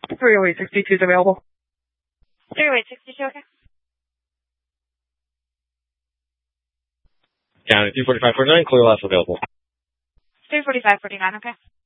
30862 is available. 30862, okay. County 34549, clear last available. 34549, okay.